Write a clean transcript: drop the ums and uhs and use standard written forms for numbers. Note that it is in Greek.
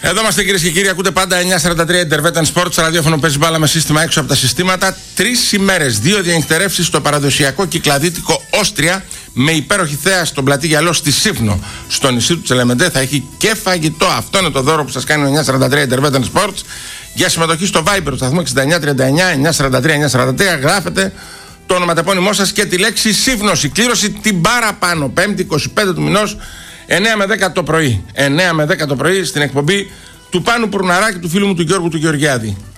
Εδώ είμαστε κυρίες και κύριοι, ακούτε πάντα 943 Intervetan Sports, ραδιόφωνο παίζει μπάλα με σύστημα έξω από τα συστήματα. 3 ημέρες, 2 διανυκτερεύσεις στο παραδοσιακό κυκλαδίτικο Όστρια, με υπέροχη θέα στον πλατή Γυαλό στη Σύφνο, στο νησί του Τσελεμεντέ. Θα έχει και φαγητό. Αυτό είναι το δώρο που σας κάνει ο 943 Intervetan Sports. Για συμμετοχή στο Viber του σταθμού 6939-943-943 γράφετε το ονοματεπώνυμό σας και τη λέξη Σύφνος. Η κλήρωση την παραπάνω, 5η 25 του μηνός, 9 με 10 το πρωί. 9 με 10 το πρωί στην εκπομπή του Πάνου Πουρναράκη, του φίλου μου του Γιώργου του Γεωργιάδη.